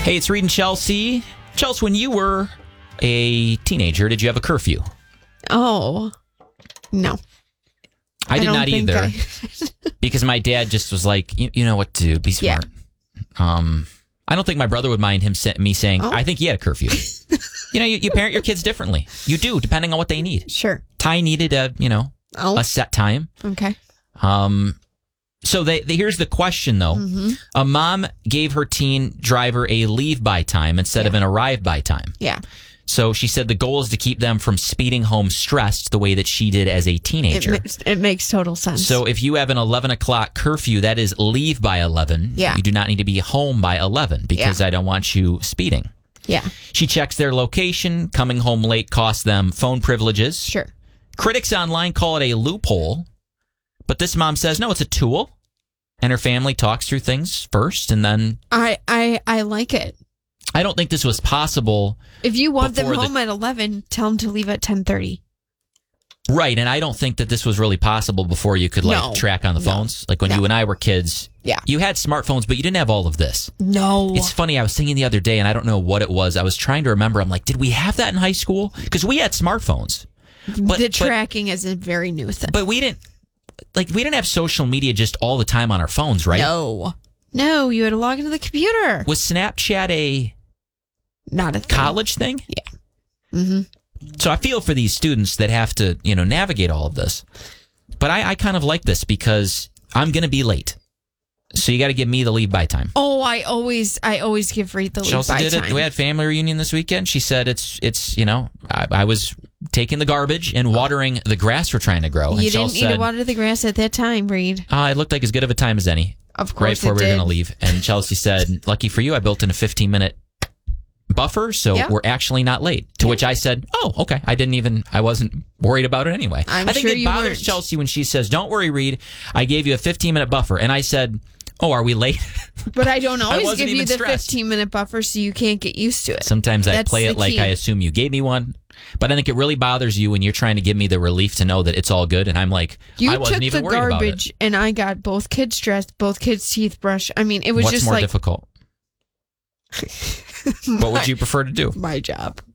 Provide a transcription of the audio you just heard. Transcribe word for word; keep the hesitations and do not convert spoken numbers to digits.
Hey, it's Reed and Chelsea. Chelsea, when you were a teenager, did you have a curfew? Oh, no. I did I not either. I... because my dad just was like, you, you know what to do. Be smart. Yeah. Um, I don't think my brother would mind him me saying, oh. I think he had a curfew. you know, you, you parent your kids differently. You do, depending on what they need. Sure. Ty needed a, you know, oh. a set time. Okay. Um, so they, they, here's the question, though. Mm-hmm. A mom gave her teen driver a leave-by time instead yeah. of an arrive-by time. Yeah. So she said the goal is to keep them from speeding home stressed the way that she did as a teenager. It makes, it makes total sense. So if you have an eleven o'clock curfew, that is leave by eleven. Yeah. You do not need to be home by eleven because yeah. I don't want you speeding. Yeah. She checks their location. Coming home late costs them phone privileges. Sure. Critics online call it a loophole, but this mom says, no, it's a tool. And her family talks through things first and then... I, I, I like it. I don't think this was possible. If you want them the, home at eleven, tell them to leave at ten thirty. Right, and I don't think that this was really possible before you could like no. track on the no. phones. Like when no. you and I were kids, yeah. you had smartphones, but you didn't have all of this. No. It's funny, I was thinking the other day, and I don't know what it was. I was trying to remember. I'm like, did we have that in high school? Because we had smartphones. But, the tracking but, is a very new thing. But we didn't, like, we didn't have social media just all the time on our phones, right? No. No, you had to log into the computer. Was Snapchat a... Not a thing. College thing? Yeah. Mm-hmm. So I feel for these students that have to, you know, navigate all of this. But I, I kind of like this because I'm going to be late. So you got to give me the leave by time. Oh, I always I always give Reed the leave Chelsea by did time. It. We had family reunion this weekend. She said it's, it's you know, I, I was taking the garbage and watering the grass we're trying to grow. You and didn't Chelsea need said, to water the grass at that time, Reed. Uh, it looked like as good of a time as any. Of course Right before it we were did. going to leave. And Chelsea said, lucky for you, I built in a fifteen minute buffer, so yeah. we're actually not late. To yeah. which I said, oh, okay. I didn't even, I wasn't worried about it anyway. I'm I think sure it you bothers weren't. Chelsea when she says, don't worry, Reed, I gave you a fifteen minute buffer. And I said, oh, are we late? But I don't always I give you the stressed. fifteen minute buffer so you can't get used to it. Sometimes That's I play it like key. I assume you gave me one. But I think it really bothers you when you're trying to give me the relief to know that it's all good. And I'm like, you I wasn't took even the worried about it. garbage and I got both kids dressed, both kids' teeth brushed. I mean, it was What's just more like... difficult? What would you prefer to do? My job.